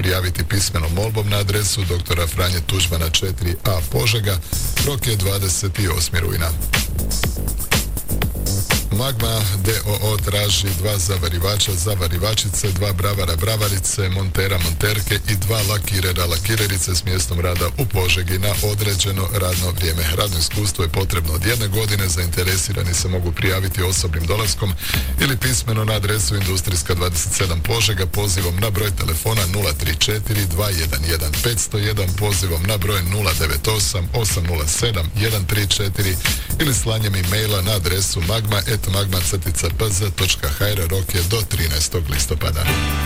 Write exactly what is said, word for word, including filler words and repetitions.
prijaviti pismenom molbom na adresu doktora Franje Tuđmana četiri a Požega. Rok je dvadeset osmi rujna. Magma d o o traži dva zavarivača, zavarivačice, dva bravara, bravarice, montera, monterke i dva lakirera, lakirerice s mjestom rada u Požegi na određeno radno vrijeme. Radno iskustvo je potrebno od jedne godine, zainteresirani se mogu prijaviti osobnim dolaskom ili pismeno na adresu Industrijska dvadeset sedam Požega, pozivom na broj telefona nula tri četiri dva jedan jedan pet zero jedan, pozivom na broj nula devet osam osam nula sedam jedan tri četiri ili slanjem e-maila na adresu magma et magma crtica p z točka h r. Rok je do trinaestog listopada.